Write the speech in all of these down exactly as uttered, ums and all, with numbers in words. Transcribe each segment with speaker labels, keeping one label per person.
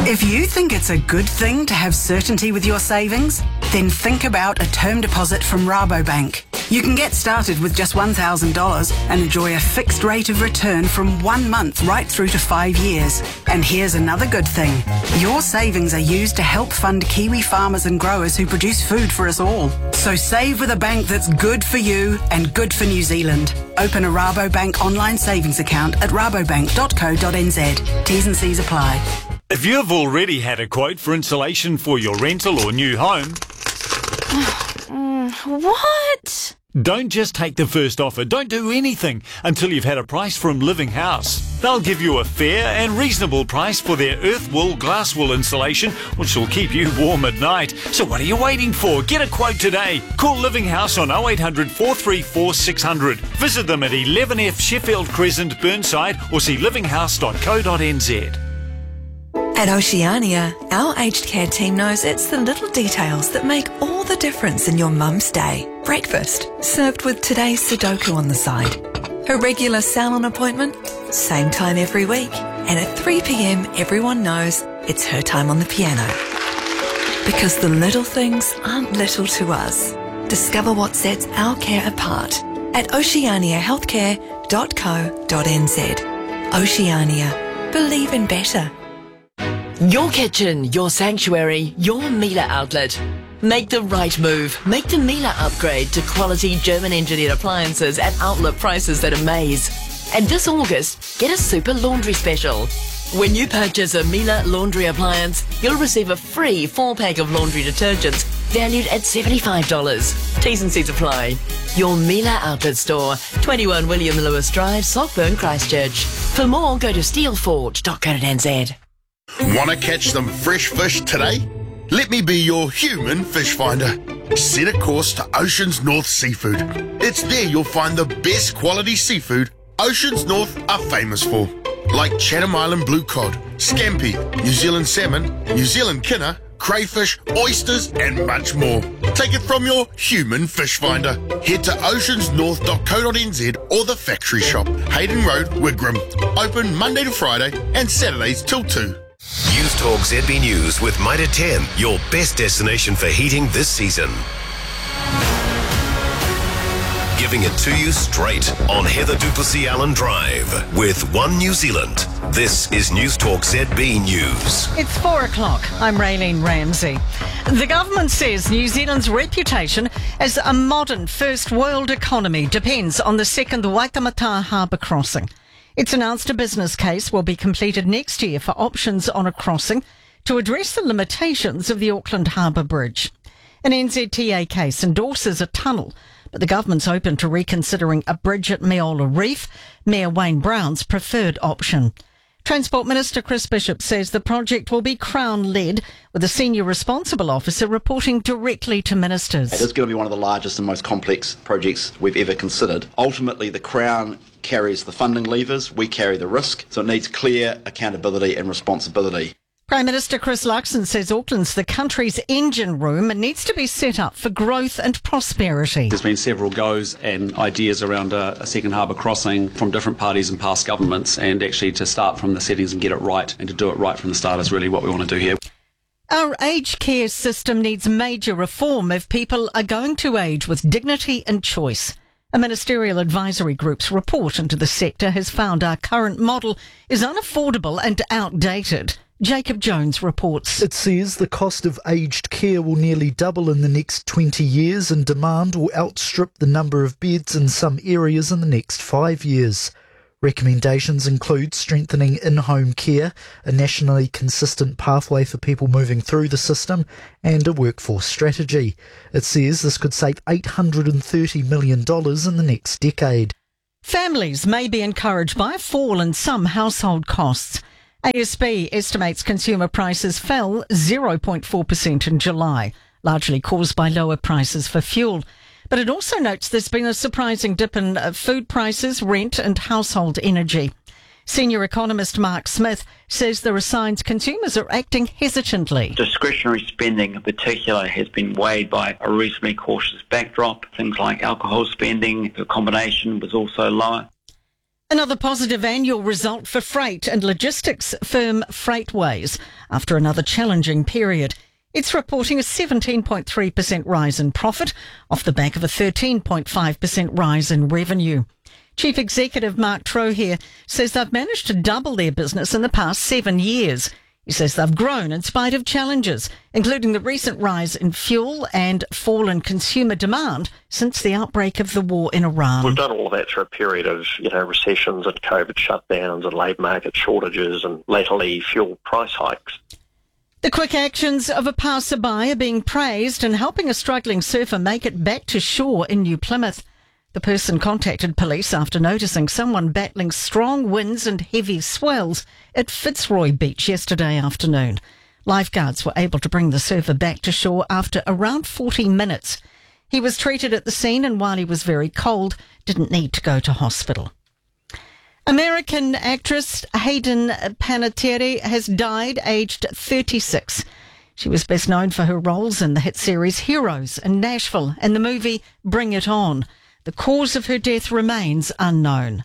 Speaker 1: If you think it's a good thing to have certainty with your savings, then think about a term deposit from Rabobank. You can get started with just one thousand dollars and enjoy a fixed rate of return from one month right through to five years. And here's another good thing. Your savings are used to help fund Kiwi farmers and growers who produce food for us all. So save with a bank that's good for you and good for New Zealand. Open a Rabobank online savings account at rabobank dot co dot n z. T's and C's apply.
Speaker 2: If you've already had a quote for insulation for your rental or new home...
Speaker 3: What?
Speaker 2: Don't just take the first offer. Don't do anything until you've had a price from Living House. They'll give you a fair and reasonable price for their earth wool, glass wool insulation, which will keep you warm at night. So what are you waiting for? Get a quote today. Call Living House on oh eight hundred, four three four, six hundred. Visit them at eleven F Sheffield Crescent, Burnside, or see living house dot co dot n z.
Speaker 4: At Oceania, our aged care team knows it's the little details that make all the difference in your mum's day. Breakfast, served with today's Sudoku on the side. Her regular salon appointment, same time every week. And at three p.m, everyone knows it's her time on the piano. Because the little things aren't little to us. Discover what sets our care apart at oceania healthcare dot co dot n z. Oceania. Believe in better.
Speaker 3: Your kitchen, your sanctuary, your Miele outlet. Make the right move. Make the Miele upgrade to quality German-engineered appliances at outlet prices that amaze. And this August, get a super laundry special. When you purchase a Miele laundry appliance, you'll receive a free four-pack of laundry detergents valued at seventy-five dollars. T's and C's apply. Your Miele outlet store, twenty-one William Lewis Drive, Saltburn, Christchurch. For more, go to steelforge dot co dot n z.
Speaker 5: Want to catch some fresh fish today? Let me be your human fish finder. Set a course to Oceans North Seafood. It's there you'll find the best quality seafood Oceans North are famous for, like Chatham Island blue cod, scampi, New Zealand salmon, New Zealand kinner, crayfish, oysters and much more. Take it from your human fish finder. Head to oceans north dot co dot n z or the factory shop, Hayden Road, Wigram. Open Monday to Friday and Saturdays till two.
Speaker 6: News Talk Z B News with Mitre ten, your best destination for heating this season. Giving it to you straight on Heather Duplessis Allen Drive with One New Zealand. This is News Talk Z B News.
Speaker 7: It's four o'clock. I'm Raylene Ramsey. The government says New Zealand's reputation as a modern first world economy depends on the second Waitemata harbour crossing. It's announced a business case will be completed next year for options on a crossing to address the limitations of the Auckland Harbour Bridge. An N Z T A case endorses a tunnel, but the government's open to reconsidering a bridge at Meola Reef, Mayor Wayne Brown's preferred option. Transport Minister Chris Bishop says the project will be Crown-led, with a senior responsible officer reporting directly to ministers.
Speaker 8: It is going to be one of the largest and most complex projects we've ever considered. Ultimately, the Crown carries the funding levers, we carry the risk, so it needs clear accountability and responsibility.
Speaker 7: Prime Minister Chris Luxon says Auckland's the country's engine room and needs to be set up for growth and prosperity.
Speaker 9: There's been several goes and ideas around a, a second harbour crossing from different parties and past governments, and actually to start from the settings and get it right and to do it right from the start is really what we want to do here.
Speaker 7: Our aged care system needs major reform if people are going to age with dignity and choice. A ministerial advisory group's report into the sector has found our current model is unaffordable and outdated. Jacob Jones reports.
Speaker 10: It says the cost of aged care will nearly double in the next twenty years and demand will outstrip the number of beds in some areas in the next five years. Recommendations include strengthening in-home care, a nationally consistent pathway for people moving through the system, and a workforce strategy. It says this could save eight hundred thirty million dollars in the next decade.
Speaker 7: Families may be encouraged by a fall in some household costs. A S B estimates consumer prices fell zero point four percent in July, largely caused by lower prices for fuel. But it also notes there's been a surprising dip in food prices, rent and household energy. Senior economist Mark Smith says there are signs consumers are acting hesitantly.
Speaker 11: Discretionary spending in particular has been weighed by a reasonably cautious backdrop. Things like alcohol spending, the combination was also lower.
Speaker 7: Another positive annual result for freight and logistics firm Freightways after another challenging period. It's reporting a seventeen point three percent rise in profit off the back of a thirteen point five percent rise in revenue. Chief Executive Mark Trohere says they've managed to double their business in the past seven years. He says they've grown in spite of challenges, including the recent rise in fuel and fall in consumer demand since the outbreak of the war in Iran.
Speaker 12: We've done all of that through a period of, you know, recessions and COVID shutdowns and labour market shortages and latterly fuel price hikes.
Speaker 7: The quick actions of a passerby are being praised and helping a struggling surfer make it back to shore in New Plymouth. The person contacted police after noticing someone battling strong winds and heavy swells at Fitzroy Beach yesterday afternoon. Lifeguards were able to bring the surfer back to shore after around forty minutes. He was treated at the scene and while he was very cold, didn't need to go to hospital. American actress Hayden Panettiere has died aged thirty-six. She was best known for her roles in the hit series Heroes and Nashville and the movie Bring It On. The cause of her death remains unknown.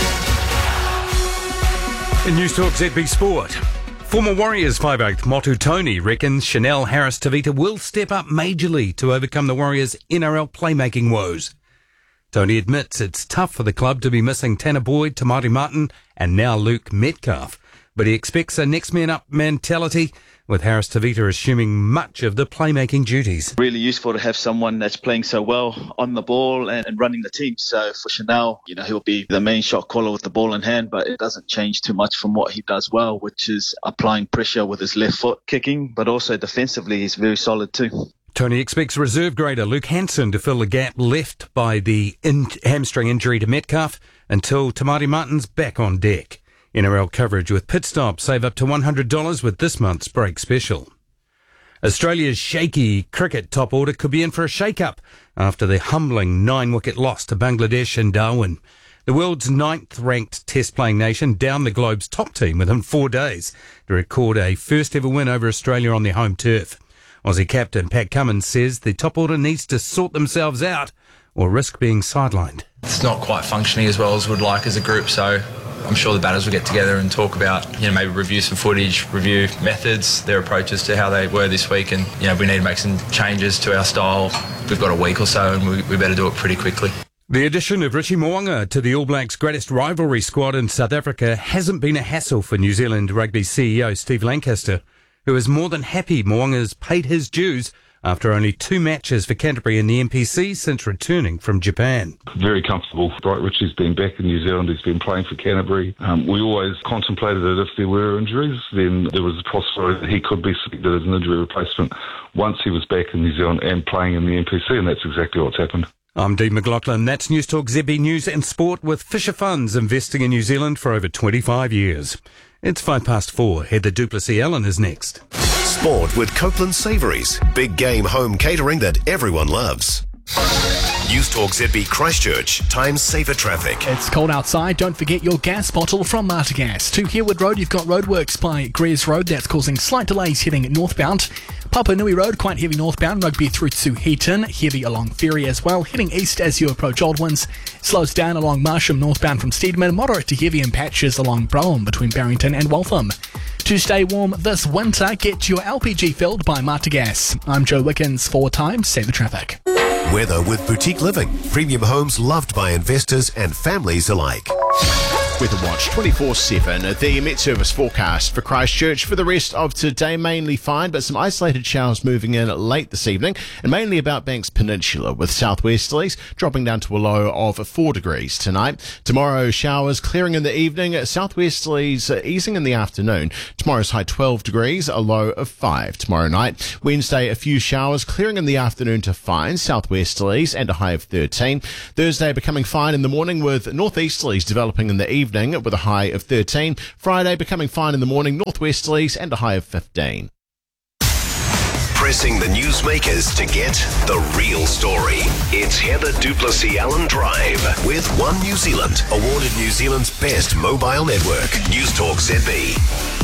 Speaker 13: In News Talk Z B Sport, former Warriors five-eighth Motu Tony reckons Chanel Harris-Tavita will step up majorly to overcome the Warriors' N R L playmaking woes. Tony admits it's tough for the club to be missing Tanner Boyd, Te Maire Martin and now Luke Metcalf, but he expects a next-man-up mentality, with Harris-Tavita assuming much of the playmaking duties.
Speaker 14: Really useful to have someone that's playing so well on the ball and, and running the team. So for Chanel, you know, he'll be the main shot caller with the ball in hand, but it doesn't change too much from what he does well, which is applying pressure with his left foot kicking, but also defensively he's very solid too.
Speaker 13: Tony expects reserve grader Luke Hansen to fill the gap left by the in- hamstring injury to Metcalf until Te Maire Martin's back on deck. N R L coverage with Pit Stop. Save up to one hundred dollars with this month's break special. Australia's shaky cricket top order could be in for a shake-up after the humbling nine-wicket loss to Bangladesh in Darwin. The world's ninth-ranked test-playing nation downed the globe's top team within four days to record a first-ever win over Australia on their home turf. Aussie captain Pat Cummins says the top order needs to sort themselves out or risk being sidelined.
Speaker 15: It's not quite functioning as well as we'd like as a group, so I'm sure the batters will get together and talk about, you know, maybe review some footage, review methods, their approaches to how they were this week, and, you know, we need to make some changes to our style. We've got a week or so and we, we better do it pretty quickly.
Speaker 13: The addition of Richie Mo'unga to the All Blacks' greatest rivalry squad in South Africa hasn't been a hassle for New Zealand Rugby C E O Steve Lancaster, who is more than happy Mo'unga's paid his dues after only two matches for Canterbury in the N P C since returning from Japan.
Speaker 16: Very comfortable. Bright Richie's been back in New Zealand. He's been playing for Canterbury. Um, we always contemplated that if there were injuries, then there was a possibility that he could be selected as an injury replacement once he was back in New Zealand and playing in the N P C, and that's exactly what's happened.
Speaker 13: I'm Dean McLaughlin. That's News Talk Z B News and Sport with Fisher Funds investing in New Zealand for over twenty-five years. It's five past four. Heather Duplessis-Allen is next.
Speaker 6: Sport with Copeland Savouries. Big game home catering that everyone loves. News Talk Z B Christchurch. Time saver traffic.
Speaker 17: It's cold outside. Don't forget your gas bottle from Marta Gas. To Herwood Road, you've got roadworks by Greers Road. That's causing slight delays heading northbound. Papa Nui Road, quite heavy northbound. Rugby through to Heaton. Heavy along Ferry as well. Heading east as you approach Oldwins. Slows down along Marsham northbound from Steedman. Moderate to heavy in patches along Brougham between Barrington and Waltham. To stay warm this winter, get your L P G filled by Marta Gas. I'm Joe Wickens for Time Saver Traffic.
Speaker 6: Weather with Boutique Living. Premium homes loved by investors and families alike.
Speaker 18: Weather Watch twenty-four seven. The Met Service forecast for Christchurch for the rest of today mainly fine, but some isolated showers moving in late this evening and mainly about Banks Peninsula with southwesterlies dropping down to a low of four degrees tonight. Tomorrow showers clearing in the evening, southwesterlies easing in the afternoon. Tomorrow's high twelve degrees, a low of five tomorrow night. Wednesday a few showers clearing in the afternoon to fine, southwesterlies and a high of thirteen. Thursday becoming fine in the morning with northeasterlies developing in the evening with a high of thirteen. Friday becoming fine in the morning, northwesterlies and a high of fifteen.
Speaker 6: Pressing the newsmakers to get the real story. It's Heather Duplessis-Allen Drive with One New Zealand, awarded New Zealand's best mobile network. News Talk Z B.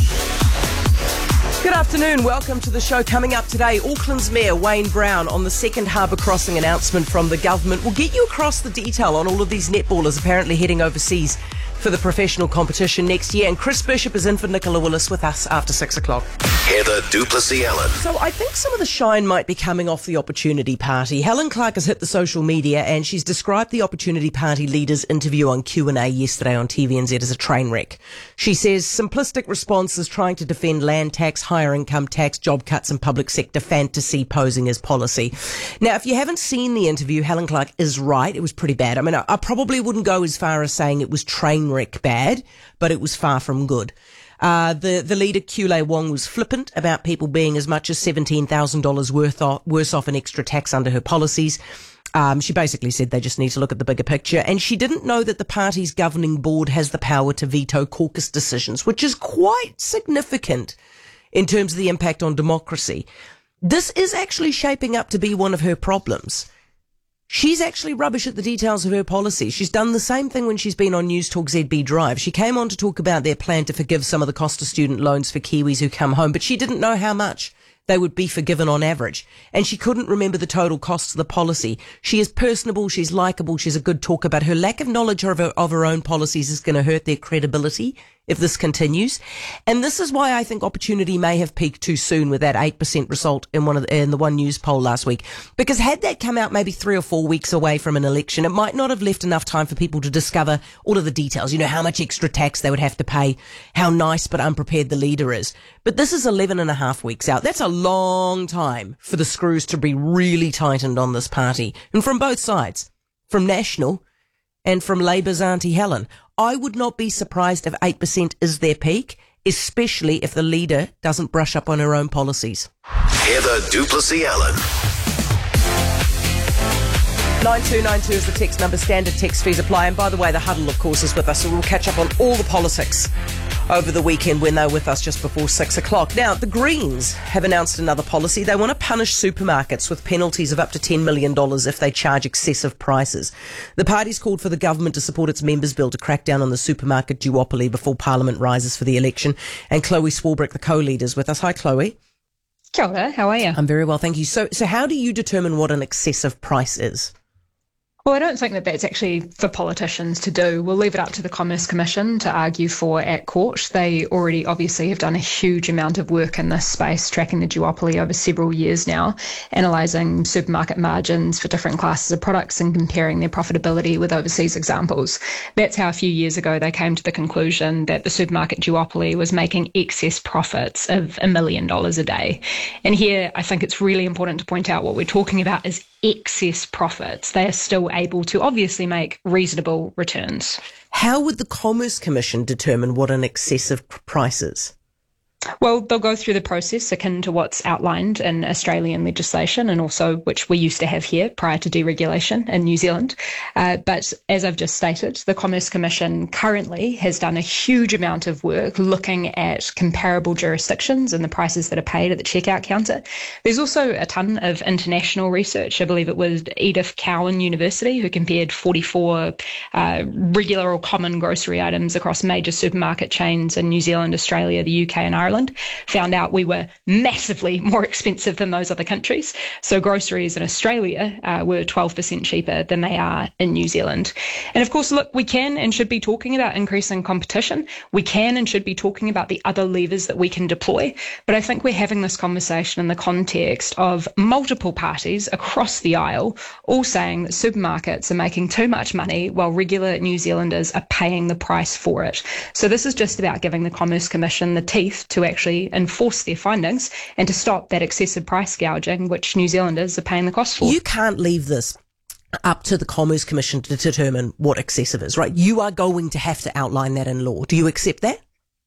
Speaker 19: Good afternoon, welcome to the show. Coming up today, Auckland's Mayor Wayne Brown on the second harbour crossing announcement from the government. We'll get you across the detail on all of these netballers apparently heading overseas for the professional competition next year. And Chris Bishop is in for Nicola Willis with us after six o'clock.
Speaker 6: Heather Duplessis Allen.
Speaker 19: So I think some of the shine might be coming off the Opportunity Party. Helen Clark has hit the social media and she's described the Opportunity Party leader's interview on Q and A yesterday on T V N Z as a train wreck. She says simplistic responses trying to defend land tax, higher income tax, job cuts and public sector fantasy posing as policy. Now, if you haven't seen the interview, Helen Clark is right. It was pretty bad. I mean, I, I probably wouldn't go as far as saying it was train wreck bad, but it was far from good. Uh, the, the leader, Kulei Wong, was flippant about people being as much as seventeen thousand dollars worth off, worse off in extra tax under her policies. Um, she basically said they just need to look at the bigger picture. And she didn't know that the party's governing board has the power to veto caucus decisions, which is quite significant in terms of the impact on democracy. This is actually shaping up to be one of her problems. She's actually rubbish at the details of her policy. She's done the same thing when she's been on News Talk Z B Drive. She came on to talk about their plan to forgive some of the cost of student loans for Kiwis who come home, but she didn't know how much they would be forgiven on average. And she couldn't remember the total costs of the policy. She is personable, she's likeable, she's a good talker, but her lack of knowledge of her, of her own policies is going to hurt their credibility if this continues. And this is why I think Opportunity may have peaked too soon with that eight percent result in one of the, in the One News poll last week. Because had that come out maybe three or four weeks away from an election, it might not have left enough time for people to discover all of the details. You know, how much extra tax they would have to pay, how nice but unprepared the leader is. But this is eleven and a half weeks out. That's a long time for the screws to be really tightened on this party. And from both sides, from National and from Labour's Auntie Helen. I would not be surprised if eight percent is their peak, especially if the leader doesn't brush up on her own policies.
Speaker 6: Heather Duplessis Allen.
Speaker 19: nine two nine two is the text number. Standard text fees apply. And by the way, the Huddle, of course, is with us, so we'll catch up on all the politics over the weekend when they're with us just before six o'clock. Now, the Greens have announced another policy. They want to punish supermarkets with penalties of up to ten million dollars if they charge excessive prices. The party's called for the government to support its members' bill to crack down on the supermarket duopoly before Parliament rises for the election. And Chloe Swarbrick, the co-leader, is with us. Hi, Chloe.
Speaker 20: Kia ora, how are you?
Speaker 19: I'm very well, thank you. So, so how do you determine what an excessive price is?
Speaker 20: Well, I don't think that that's actually for politicians to do. We'll leave it up to the Commerce Commission to argue for at court. They already obviously have done a huge amount of work in this space, tracking the duopoly over several years now, analysing supermarket margins for different classes of products and comparing their profitability with overseas examples. That's how a few years ago they came to the conclusion that the supermarket duopoly was making excess profits of a million dollars a day. And here I think it's really important to point out what we're talking about is excess profits. They are still able to obviously make reasonable returns.
Speaker 19: How would the Commerce Commission determine what an excessive price is?
Speaker 20: Well, they'll go through the process akin to what's outlined in Australian legislation and also which we used to have here prior to deregulation in New Zealand. Uh, but as I've just stated, the Commerce Commission currently has done a huge amount of work looking at comparable jurisdictions and the prices that are paid at the checkout counter. There's also a ton of international research. I believe it was Edith Cowan University who compared forty-four uh, regular or common grocery items across major supermarket chains in New Zealand, Australia, the U K and Ireland. Found out we were massively more expensive than those other countries. So groceries in Australia uh, were twelve percent cheaper than they are in New Zealand. And of course, look, we can and should be talking about increasing competition. We can and should be talking about the other levers that we can deploy. But I think we're having this conversation in the context of multiple parties across the aisle all saying that supermarkets are making too much money while regular New Zealanders are paying the price for it. So this is just about giving the Commerce Commission the teeth to actually enforce their findings and to stop that excessive price gouging which New Zealanders are paying the cost for.
Speaker 19: You can't leave this up to the Commerce Commission to determine what excessive is, right? You are going to have to outline that in law. Do you accept that?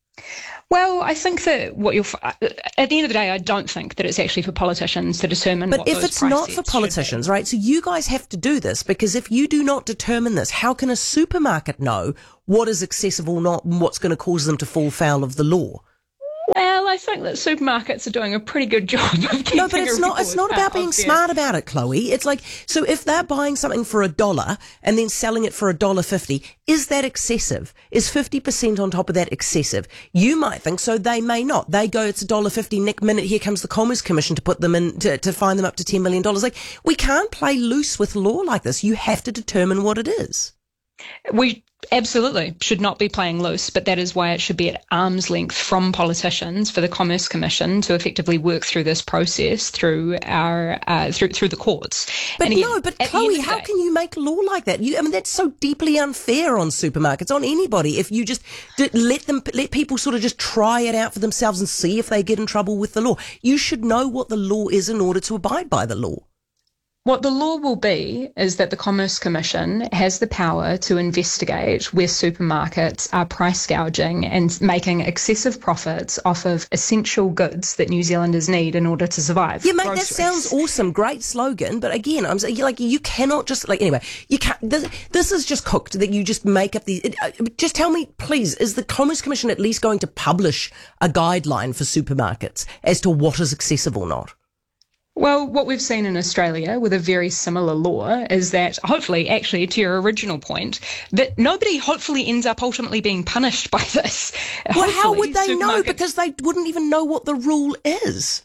Speaker 20: Well, I think that what you'll, at the end of the day, I don't think that it's actually for politicians to determine
Speaker 19: but
Speaker 20: what
Speaker 19: if
Speaker 20: those
Speaker 19: it's
Speaker 20: price
Speaker 19: not
Speaker 20: sets
Speaker 19: for politicians, right? So you guys have to do this, because if you do not determine this, how can a supermarket know what is excessive or not and what's going to cause them to fall foul of the law?
Speaker 20: Well, I think that supermarkets are doing a pretty good job of keeping
Speaker 19: No, but it's
Speaker 20: a
Speaker 19: not, it's not
Speaker 20: record
Speaker 19: about being
Speaker 20: of their-
Speaker 19: smart about it, Chloe. It's like, so if they're buying something for a dollar and then selling it for a dollar fifty, is that excessive? Is fifty percent on top of that excessive? You might think so, they may not. They go, it's a dollar fifty, next minute here comes the Commerce Commission to put them in, to, to fine them up to ten million dollars. Like, we can't play loose with law like this. You have to determine what it is.
Speaker 20: We Absolutely, should not be playing loose, but that is why it should be at arm's length from politicians for the Commerce Commission to effectively work through this process through our uh, through through the courts.
Speaker 19: But
Speaker 20: And again,
Speaker 19: no, but
Speaker 20: at the
Speaker 19: Chloe,
Speaker 20: end of the
Speaker 19: how
Speaker 20: day-
Speaker 19: can you make law like that? You, I mean, that's so deeply unfair on supermarkets, on anybody. If you just d- let them, let people sort of just try it out for themselves and see if they get in trouble with the law. You should know what the law is in order to abide by the law.
Speaker 20: What the law will be is that the Commerce Commission has the power to investigate where supermarkets are price gouging and making excessive profits off of essential goods that New Zealanders need in order to survive.
Speaker 19: Yeah, mate,
Speaker 20: Groceries.
Speaker 19: that sounds awesome. Great slogan. But again, I'm saying, like, you cannot just, like, anyway, you can't, this, this is just cooked that you just make up the, it, uh, just tell me, please, is the Commerce Commission at least going to publish a guideline for supermarkets as to what is excessive or not?
Speaker 20: Well, what we've seen in Australia with a very similar law is that hopefully, actually, to your original point, that nobody hopefully ends up ultimately being punished by this.
Speaker 19: Well, how
Speaker 20: Hopefully,
Speaker 19: would they know?
Speaker 20: supermarkets-
Speaker 19: Because they wouldn't even know what the rule is.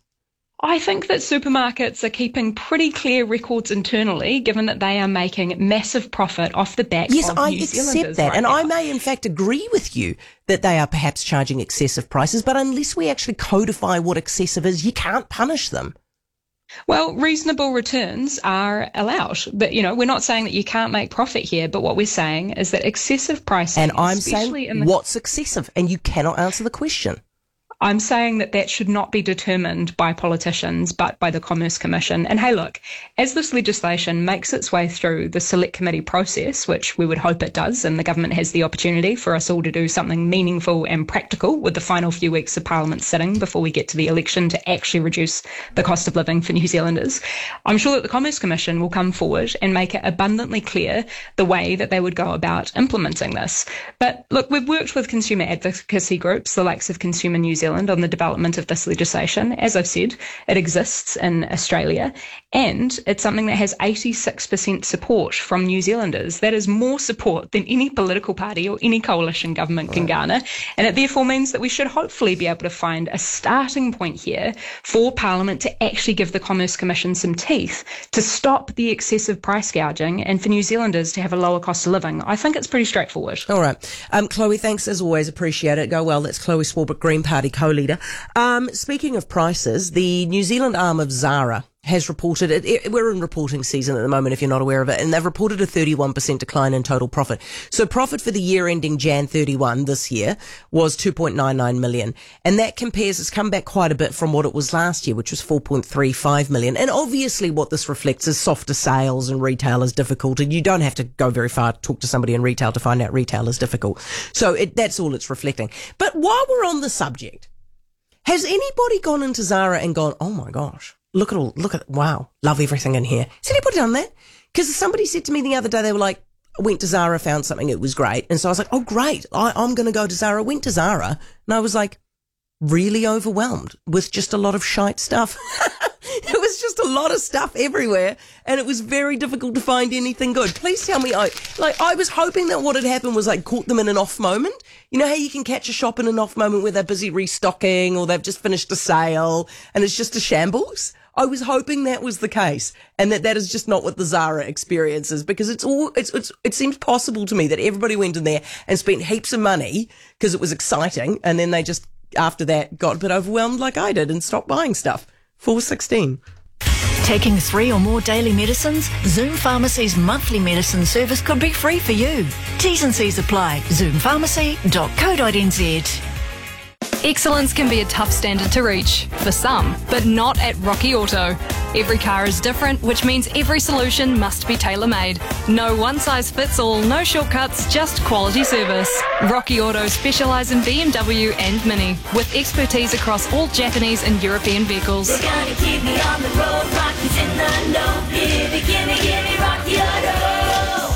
Speaker 20: I think that supermarkets are keeping pretty clear records internally, given that they are making massive profit off the back
Speaker 19: Yes,
Speaker 20: of
Speaker 19: I
Speaker 20: New
Speaker 19: accept
Speaker 20: Zealanders
Speaker 19: that.
Speaker 20: right
Speaker 19: And
Speaker 20: now.
Speaker 19: I may, in fact, agree with you that they are perhaps charging excessive prices. But unless we actually codify what excessive is, you can't punish them.
Speaker 20: Well, reasonable returns are allowed. But, you know, we're not saying that you can't make profit here, but what we're saying is that excessive pricing,
Speaker 19: And I'm
Speaker 20: especially
Speaker 19: saying,
Speaker 20: in the
Speaker 19: what's excessive? And you cannot answer the question.
Speaker 20: I'm saying that that should not be determined by politicians, but by the Commerce Commission. And hey, look, as this legislation makes its way through the select committee process, which we would hope it does, and the government has the opportunity for us all to do something meaningful and practical with the final few weeks of Parliament sitting before we get to the election to actually reduce the cost of living for New Zealanders, I'm sure that the Commerce Commission will come forward and make it abundantly clear the way that they would go about implementing this. But look, we've worked with consumer advocacy groups, the likes of Consumer New Zealand, on the development of this legislation. As I've said, it exists in Australia, and it's something that has eighty-six percent support from New Zealanders. That is more support than any political party or any coalition government can garner, and it therefore means that we should hopefully be able to find a starting point here for Parliament to actually give the Commerce Commission some teeth to stop the excessive price gouging and for New Zealanders to have a lower cost of living. I think it's pretty straightforward.
Speaker 19: All right. Um, Chloe, thanks as always. Appreciate it. Go well. That's Chloe Swarbrick, Green Party co-leader. Um, speaking of prices, the New Zealand arm of Zara has reported, it, it, we're in reporting season at the moment if you're not aware of it, and they've reported a thirty-one percent decline in total profit. So profit for the year ending January thirty-first this year was two point nine nine million. And that compares, it's come back quite a bit from what it was last year, which was four point three five million. And obviously what this reflects is softer sales and retail is difficult. And you don't have to go very far to talk to somebody in retail to find out retail is difficult. So it, that's all it's reflecting. But while we're on the subject, has anybody gone into Zara and gone, oh my gosh, look at all, look at, wow, love everything in here. Has anybody done that? Because somebody said to me the other day, they were like, went to Zara, found something, it was great. And so I was like, oh great, I, I'm going to go to Zara. Went to Zara and I was like, really overwhelmed with just a lot of shite stuff. It was just a lot of stuff everywhere, and it was very difficult to find anything good. Please tell me, I like I was hoping that what had happened was like caught them in an off moment. You know how you can catch a shop in an off moment where they're busy restocking or they've just finished a sale and it's just a shambles? I was hoping that was the case, and that that is just not what the Zara experience is, because it's all it's, it's it seems possible to me that everybody went in there and spent heaps of money because it was exciting, and then they just after that got a bit overwhelmed like I did and stopped buying stuff. four sixteen.
Speaker 21: Taking three or more daily medicines? Zoom Pharmacy's monthly medicine service could be free for you. T's and C's apply. zoom pharmacy dot co dot n z.
Speaker 22: Excellence can be a tough standard to reach, for some, but not at Rocky Auto. Every car is different, which means every solution must be tailor-made. No one-size-fits-all, no shortcuts, just quality service. Rocky Auto specialise in B M W and Mini, with expertise across all Japanese and European vehicles.
Speaker 23: They're gonna keep me on the road, Rocky's in the know. Gimme, gimme, gimme Rocky Auto.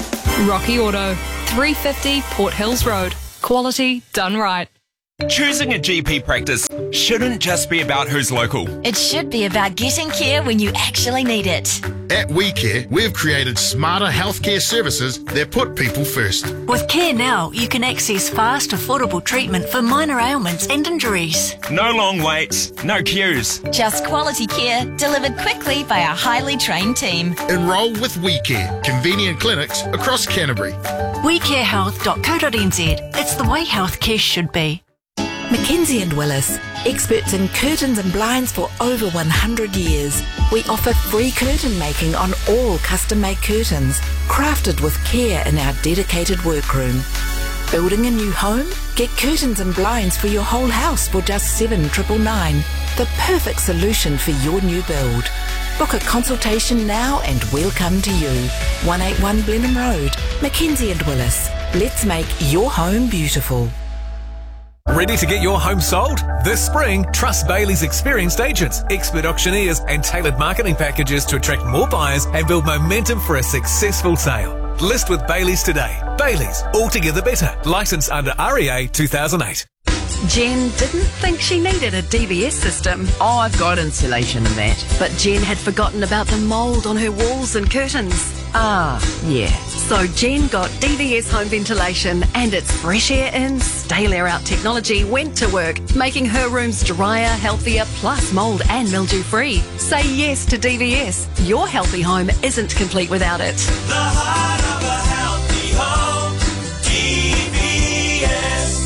Speaker 22: Rocky Auto, three fifty Port Hills Road. Quality done right.
Speaker 24: Choosing a G P practice shouldn't just be about who's local.
Speaker 21: It should be about getting care when you actually need it.
Speaker 5: At WeCare, we've created smarter healthcare services that put people first.
Speaker 21: With Care Now, you can access fast, affordable treatment for minor ailments and injuries.
Speaker 24: No long waits, no queues.
Speaker 1: Just quality care delivered quickly by our highly trained team.
Speaker 5: Enrol with WeCare, convenient clinics across Canterbury.
Speaker 21: we care health dot co dot n z. It's the way healthcare should be.
Speaker 2: Mackenzie and Willis, experts in curtains and blinds for over one hundred years. We offer free curtain making on all custom-made curtains, crafted with care in our dedicated workroom. Building a new home? Get curtains and blinds for your whole house for just seven nine nine nine. The perfect solution for your new build. Book a consultation now and we'll come to you. one eighty-one Blenheim Road, Mackenzie and Willis. Let's make your home beautiful.
Speaker 3: Ready to get your home sold? This spring, trust Bailey's experienced agents, expert auctioneers and tailored marketing packages to attract more buyers and build momentum for a successful sale. List with Bailey's today. Bailey's, altogether better. Licensed under R E A two thousand eight.
Speaker 4: Jen didn't think she needed a D B S system.
Speaker 25: Oh, I've got insulation and that.
Speaker 4: But Jen had forgotten about the mould on her walls and curtains.
Speaker 25: Ah, yeah.
Speaker 4: So Jen got D V S home ventilation and its fresh air in, stale air out technology went to work, making her rooms drier, healthier, plus mould and mildew free. Say yes to D V S. Your healthy home isn't complete without it.
Speaker 23: The heart of a healthy home, D V S.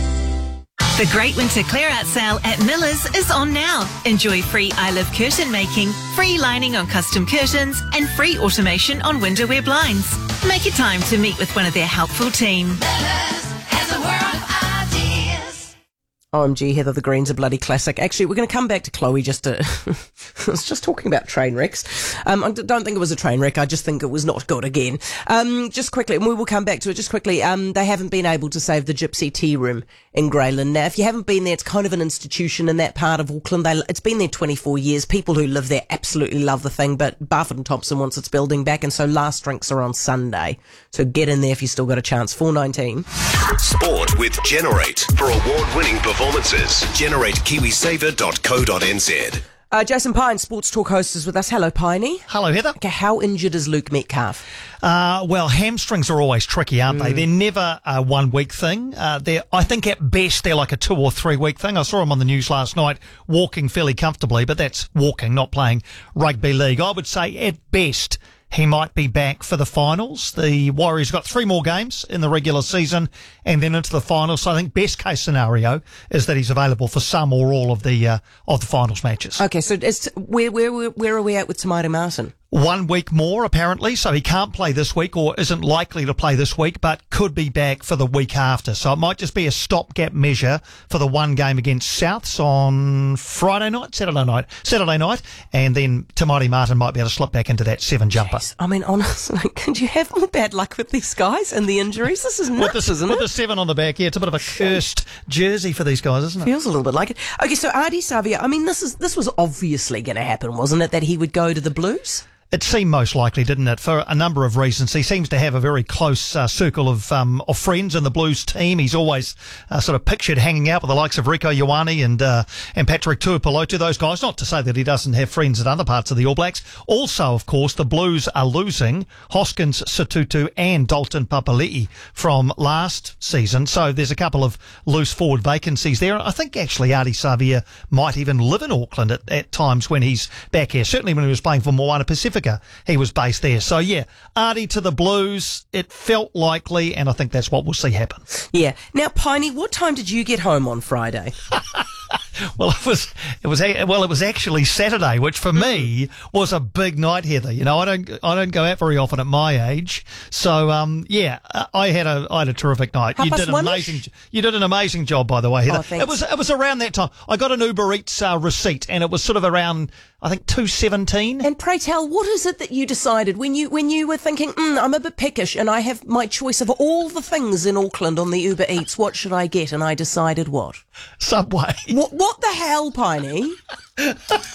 Speaker 26: The Great Winter Clear-Out Sale at Miller's is on now. Enjoy free I Live curtain making, free lining on custom curtains, and free automation on window wear blinds. Make it time to meet with one of their helpful team.
Speaker 1: Miller's has a world of ideas.
Speaker 19: O M G, Heather, the Green's a bloody classic. Actually, we're going to come back to Chloe just to... I was just talking about train wrecks. Um, I don't think it was a train wreck. I just think it was not good again. Um, just quickly, and we will come back to it just quickly. Um, they haven't been able to save the Gypsy Tea Room in Greyland. Now, if you haven't been there, it's kind of an institution in that part of Auckland. They, it's been there twenty-four years. People who live there absolutely love the thing, but Barfoot and Thompson wants its building back, and so last drinks are on Sunday. So get in there if you still got a chance. four nineteen.
Speaker 6: Sport with Generate. For award-winning performances, generate kiwi saver dot co dot n z.
Speaker 19: Uh, Jason Pine, Sports Talk host, is with us. Hello, Piney.
Speaker 27: Hello, Heather.
Speaker 19: Okay, how injured is Luke Metcalf?
Speaker 27: Uh, well, hamstrings are always tricky, aren't
Speaker 19: Mm.
Speaker 27: they? They're never a one-week thing. Uh, they're, I think at best they're like a two- or three-week thing. I saw him on the news last night walking fairly comfortably, but that's walking, not playing rugby league. I would say at best he might be back for the finals. The Warriors got three more games in the regular season and then into the finals. So I think best case scenario is that he's available for some or all of the uh, of the finals matches.
Speaker 19: Okay, so it's, where where where are we at with Tamari Martin?
Speaker 27: One week more, apparently, so he can't play this week or isn't likely to play this week, but could be back for the week after. So it might just be a stopgap measure for the one game against Souths on Friday night, Saturday night, Saturday night, and then Tamari Martin might be able to slip back into that seven jumper.
Speaker 19: Jeez, I mean, honestly, could you have more bad luck with these guys and the injuries? This is nuts,
Speaker 27: with the,
Speaker 19: isn't
Speaker 27: with
Speaker 19: it?
Speaker 27: the seven on the back, yeah, it's a bit of a cursed jersey for these guys, isn't it?
Speaker 19: Feels a little bit like it. Okay, so Ardie Savia, I mean, this is this was obviously going to happen, wasn't it, that he would go to the Blues?
Speaker 27: It seemed most likely, didn't it, for a number of reasons. He seems to have a very close uh, circle of um, of friends in the Blues team. He's always uh, sort of pictured hanging out with the likes of Rieko Ioane and uh, and Patrick Tuipulotu, those guys. Not to say that he doesn't have friends in other parts of the All Blacks. Also, of course, the Blues are losing Hoskins Sotutu and Dalton Papali'i from last season. So there's a couple of loose forward vacancies there. I think actually Ardie Savia might even live in Auckland at, at times when he's back here. Certainly when he was playing for Moana Pacifica, he was based there. So yeah, Ardie to the Blues, it felt likely, and I think that's what we'll see happen.
Speaker 19: Yeah. Now, Piney, what time did you get home on Friday?
Speaker 27: Well, it was it was well, it was actually Saturday, which for me was a big night, Heather. You know, I don't I don't go out very often at my age, so um, yeah, I had a I had a terrific night.
Speaker 19: Half
Speaker 27: You
Speaker 19: past
Speaker 27: did an
Speaker 19: one-ish?
Speaker 27: amazing you did an amazing job, by the way, Heather.
Speaker 19: Oh, thanks.
Speaker 27: It was it was around that time. I got an Uber Eats uh, receipt, and it was sort of around I think two seventeen.
Speaker 19: And pray tell, what is it that you decided when you when you were thinking, mm, I'm a bit peckish and I have my choice of all the things in Auckland on the Uber Eats, what should I get? And I decided what?
Speaker 27: Subway.
Speaker 19: What, what the hell, Piney? Who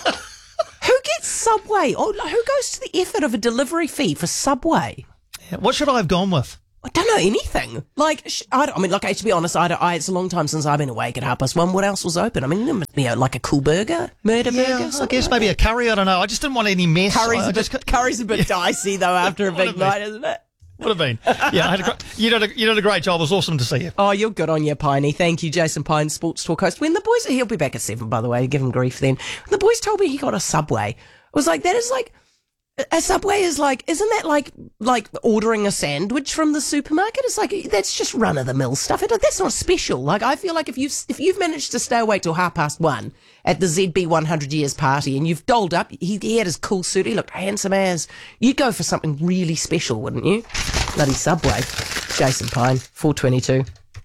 Speaker 19: gets Subway? Oh, who goes to the effort of a delivery fee for Subway?
Speaker 27: Yeah, what should I have gone with?
Speaker 19: I don't know anything. Like, sh- I, don't, I mean, like, to be honest, I, don't, I it's a long time since I've been awake at half past one. What else was open? I mean, you know, like a cool burger, murder
Speaker 27: yeah,
Speaker 19: burger.
Speaker 27: I guess maybe a curry. I don't know. I just didn't want any mess.
Speaker 19: Curry's
Speaker 27: I
Speaker 19: a bit,
Speaker 27: just,
Speaker 19: curry's a bit
Speaker 27: yeah.
Speaker 19: dicey though after a big night, isn't it?
Speaker 27: Would have been. Yeah, I had a great, you did a, you did a great job. It was awesome to see you.
Speaker 19: Oh, you're good on your Piney. Thank you, Jason Pine, Sports Talk host. When the boys, he'll be back at seven, by the way. Give him grief then. When the boys told me he got a Subway, I was like, that is like. A Subway is like, isn't that like like ordering a sandwich from the supermarket? It's like, that's just run of the mill stuff. It, that's not special. Like, I feel like if you've if you've managed to stay awake till half past one at the Z B one hundred years party and you've dolled up, he, he had his cool suit, he looked handsome as. You'd go for something really special, wouldn't you? Bloody Subway. Jason Pine, four twenty-two.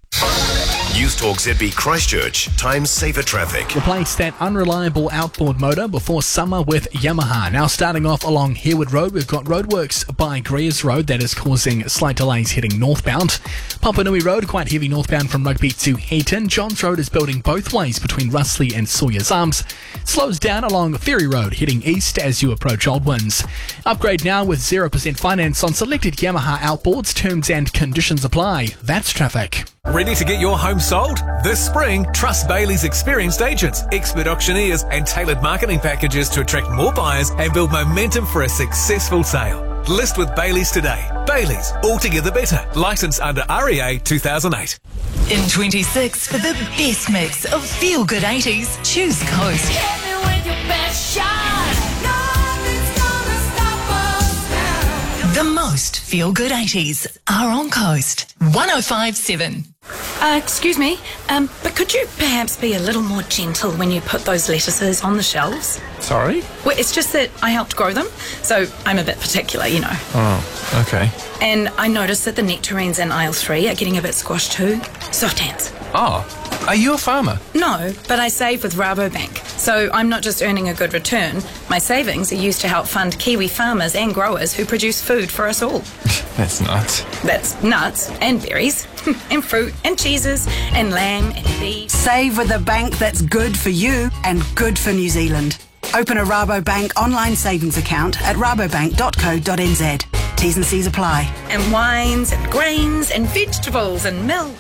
Speaker 6: News Talk Z B Christchurch. Time saver traffic.
Speaker 17: Replace that unreliable outboard motor before summer with Yamaha. Now starting off along Harewood Road, we've got roadworks by Greers Road that is causing slight delays heading northbound. Papanui Road, quite heavy northbound from Rugby to Heaton. Johns Road is building both ways between Russley and Sawyers Arms. Slows down along Ferry Road heading east as you approach Old Winds. Upgrade now with zero percent finance on selected Yamaha outboards. Terms and conditions apply. That's traffic.
Speaker 3: Ready to get your home sold? This spring, trust Bailey's experienced agents, expert auctioneers, and tailored marketing packages to attract more buyers and build momentum for a successful sale. List with Bailey's today. Bailey's, altogether better. Licensed under R E A two thousand eight.
Speaker 21: In twenty-six, for the best mix of feel-good eighties, choose Coast.
Speaker 23: Hit me with your best shot. Nothing's gonna stop us now.
Speaker 21: The most feel-good eighties are on Coast. one oh five point seven.
Speaker 7: Uh, excuse me, um, but could you perhaps be a little more gentle when you put those lettuces on the shelves?
Speaker 8: Sorry?
Speaker 7: Well, it's just that I helped grow them, so I'm a bit particular, you know.
Speaker 8: Oh, okay.
Speaker 7: And I noticed that the nectarines in aisle three are getting a bit squashed too. Soft hands.
Speaker 8: Oh, are you a farmer?
Speaker 7: No, but I save with Rabobank. So I'm not just earning a good return. My savings are used to help fund Kiwi farmers and growers who produce food for us all.
Speaker 8: That's nuts.
Speaker 7: That's nuts and berries and fruit and cheeses and lamb and beef.
Speaker 9: Save with a bank that's good for you and good for New Zealand. Open a Rabobank online savings account at rabobank dot co dot n z. T's and C's apply.
Speaker 7: And wines and grains and vegetables and milk.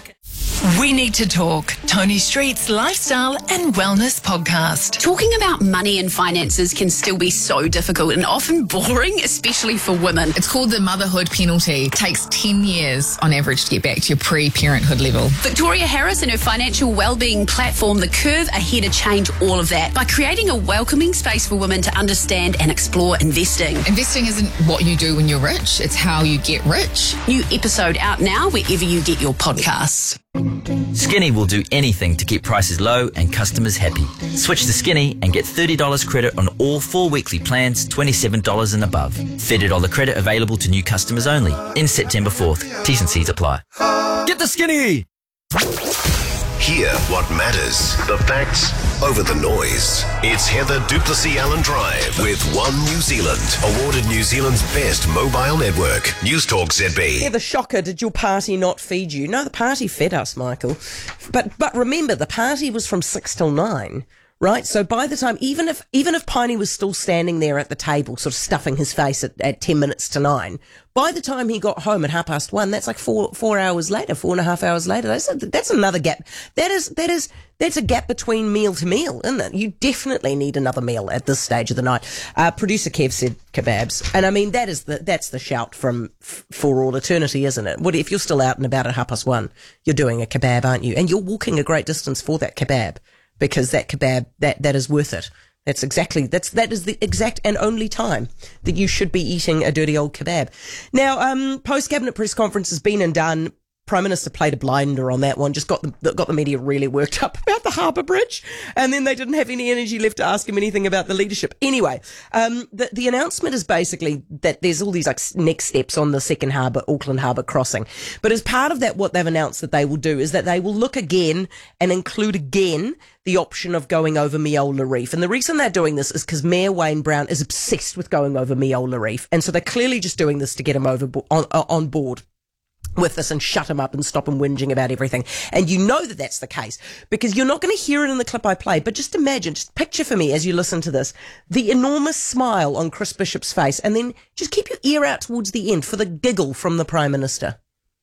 Speaker 21: We Need to Talk, Tony Street's lifestyle and wellness podcast.
Speaker 10: Talking about money and finances can still be so difficult and often boring, especially for women.
Speaker 11: It's called the motherhood penalty. It takes ten years on average to get back to your pre-parenthood level.
Speaker 10: Victoria Harris and her financial wellbeing platform, The Curve, are here to change all of that by creating a welcoming space for women to understand and explore investing.
Speaker 11: Investing isn't what you do when you're rich, it's how you get rich.
Speaker 10: New episode out now wherever you get your podcasts.
Speaker 12: Skinny will do anything to keep prices low and customers happy. Switch to Skinny and get thirty dollars credit on all four weekly plans, twenty-seven dollars and above. thirty dollars credit available to new customers only. In September fourth. T's and C's apply.
Speaker 6: Get the Skinny! Hear what matters. The facts over the noise. It's Heather Duplessis Allen Drive with One New Zealand. Awarded New Zealand's best mobile network. News Talk Z B.
Speaker 19: Yeah, the shocker, did your party not feed you? No, the party fed us, Michael. But but remember, the party was from six till nine. Right, so by the time, even if even if Piney was still standing there at the table, sort of stuffing his face at, at ten minutes to nine, by the time he got home at half past one, that's like four four hours later, four and a half hours later. That's a, that's another gap. That is that is that's a gap between meal to meal, isn't it? You definitely need another meal at this stage of the night. Uh, producer Kev said kebabs, and I mean that is the that's the shout from f- for all eternity, isn't it? What if you're still out and about at half past one? You're doing a kebab, aren't you? And you're walking a great distance for that kebab. Because that kebab, that, that is worth it. That's exactly, that's, that is the exact and only time that you should be eating a dirty old kebab. Now, um, post-cabinet press conference has been and done. Prime Minister played a blinder on that one, just got the, got the media really worked up about the Harbour Bridge, and then they didn't have any energy left to ask him anything about the leadership. Anyway, um, the, the announcement is basically that there's all these like next steps on the second harbour, Auckland Harbour crossing. But as part of that, what they've announced that they will do is that they will look again and include again the option of going over Meola Reef. And the reason they're doing this is because Mayor Wayne Brown is obsessed with going over Meola Reef. And so they're clearly just doing this to get him over on, on board with this and shut him up and stop him whinging about everything. And you know that that's the case because you're not going to hear it in the clip I played, but just imagine, just picture for me as you listen to this, the enormous smile on Chris Bishop's face, and then just keep your ear out towards the end for the giggle from the Prime Minister.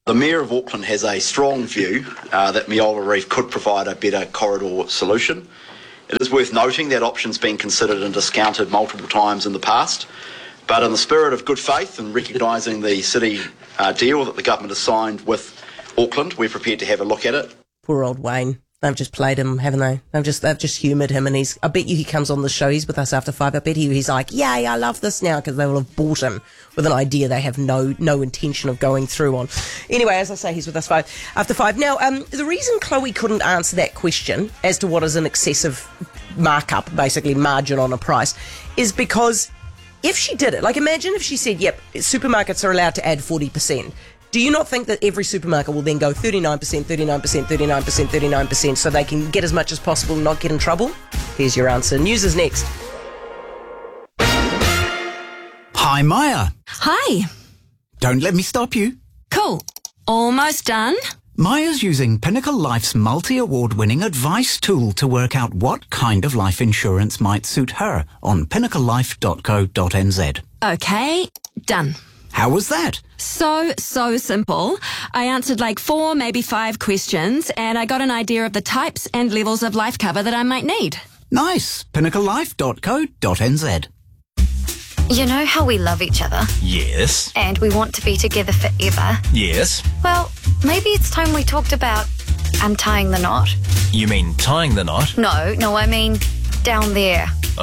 Speaker 13: The Mayor of Auckland has a strong view uh, that Meola Reef could provide a better corridor solution. It is worth noting that option's been considered and discounted multiple times in the past, but in the spirit of good faith and recognising the city uh, deal that the government has signed with Auckland, we're prepared to have a look at it.
Speaker 19: Poor old Wayne. They've just played him, haven't they? They've just they've just humoured him, and he's. I bet you he comes on the show. He's with us after five. I bet you he's like, "Yay, I love this now," because they will have bought him with an idea they have no no intention of going through on. Anyway, as I say, he's with us five after five. Now, um, the reason Chloe couldn't answer that question as to what is an excessive markup, basically margin on a price, is because if she did it, like imagine if she said, "Yep, supermarkets are allowed to add forty percent." Do you not think that every supermarket will then go thirty-nine percent, thirty-nine percent, thirty-nine percent, thirty-nine percent so they can get as much as possible and not get in trouble? Here's your answer. News is next.
Speaker 14: Hi, Maya.
Speaker 15: Hi.
Speaker 14: Don't let me stop you.
Speaker 15: Cool. Almost done.
Speaker 14: Maya's using Pinnacle Life's multi-award-winning advice tool to work out what kind of life insurance might suit her on pinnacle life dot co dot n z.
Speaker 15: Okay, done.
Speaker 14: How was that?
Speaker 15: So, so simple. I answered like four, maybe five questions, and I got an idea of the types and levels of life cover that I might need.
Speaker 14: Nice. pinnacle life dot co dot n z.
Speaker 16: You know how we love each other?
Speaker 8: Yes.
Speaker 16: And we want to be together forever?
Speaker 8: Yes.
Speaker 16: Well, maybe it's time we talked about untying the knot.
Speaker 8: You mean tying the knot?
Speaker 16: No, no, I mean down there.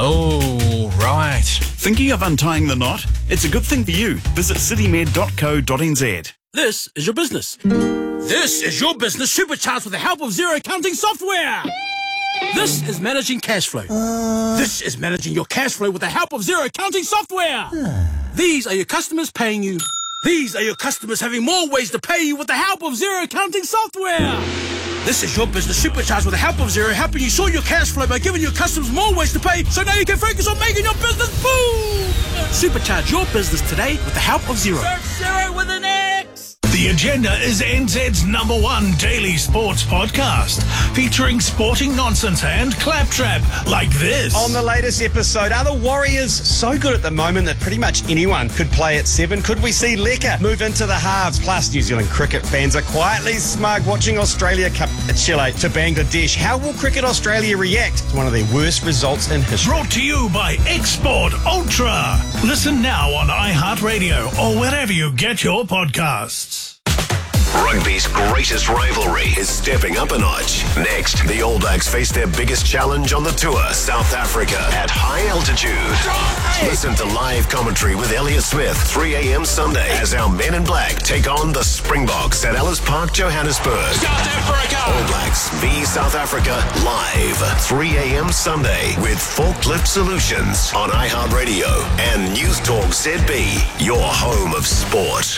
Speaker 8: Oh, right.
Speaker 18: Thinking of untying the knot? It's a good thing for you. Visit citymed dot co dot n z.
Speaker 20: This is your business. This is your business supercharged with the help of Xero accounting software. This is managing cash flow. Uh... This is managing your cash flow with the help of Xero accounting software. These are your customers paying you. These are your customers having more ways to pay you with the help of Xero accounting software. This is your business supercharged with the help of Xero, helping you sort your cash flow by giving your customers more ways to pay, so now you can focus on making your business boom! Supercharge your business today with the help of Xero. Search Xero with an X!
Speaker 22: The Agenda is N Z's number one daily sports podcast, featuring sporting nonsense and claptrap like this.
Speaker 28: On the latest episode, are the Warriors so good at the moment that pretty much anyone could play at seven? Could we see Lecker move into the halves? Plus, New Zealand cricket fans are quietly smug watching Australia Cup at Chile to Bangladesh. How will Cricket Australia react to one of their worst results in history?
Speaker 22: Brought to you by Export Ultra. Listen now on iHeartRadio or wherever you get your podcasts.
Speaker 6: Rugby's greatest rivalry is stepping up a notch. Next, the All Blacks face their biggest challenge on the tour, South Africa, at high altitude. Listen to live commentary with Elliot Smith, three a.m. Sunday, as our men in black take on the Springboks at Ellis Park, Johannesburg. All Blacks v South Africa, live, three a.m. Sunday, with Forklift Solutions on iHeartRadio and News Talk Z B, your home of sport.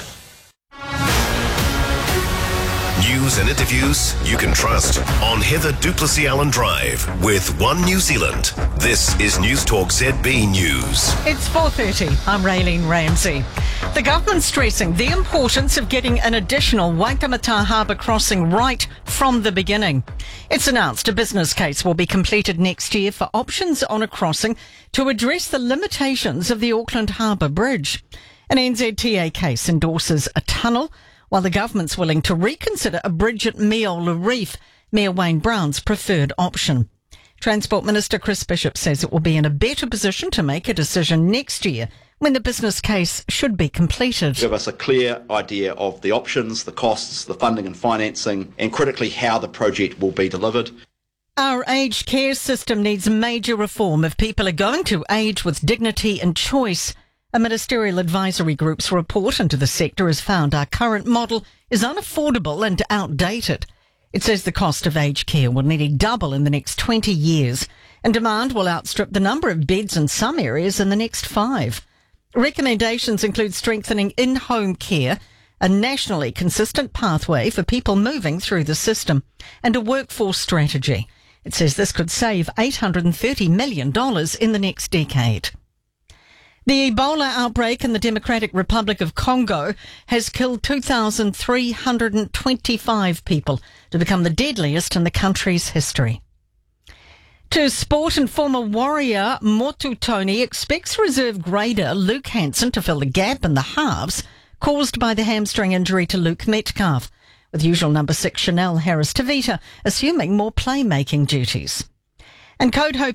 Speaker 6: News and interviews you can trust on Heather Duplessis Allen Drive with One New Zealand. This is News Talk Z B News.
Speaker 29: It's four thirty. I'm Raylene Ramsey. The government's stressing the importance of getting an additional Waitemata Harbour crossing right from the beginning. It's announced a business case will be completed next year for options on a crossing to address the limitations of the Auckland Harbour Bridge. An N Z T A case endorses a tunnel, while the government's willing to reconsider a bridge at Meola Reef, Mayor Wayne Brown's preferred option. Transport Minister Chris Bishop says it will be in a better position to make a decision next year when the business case should be completed.
Speaker 13: Give us a clear idea of the options, the costs, the funding and financing, and critically how the project will be delivered.
Speaker 29: Our aged care system needs major reform if people are going to age with dignity and choice. A ministerial advisory group's report into the sector has found our current model is unaffordable and outdated. It says the cost of aged care will nearly double in the next twenty years, and demand will outstrip the number of beds in some areas in the next five. Recommendations include strengthening in-home care, a nationally consistent pathway for people moving through the system, and a workforce strategy. It says this could save eight hundred thirty million dollars in the next decade. The Ebola outbreak in the Democratic Republic of Congo has killed two thousand three hundred twenty-five people to become the deadliest in the country's history. To sport, and former Warrior Motu Tony expects reserve grader Luke Hanson to fill the gap in the halves caused by the hamstring injury to Luke Metcalf, with usual number six Chanel Harris-Tavita assuming more playmaking duties. And Code Hope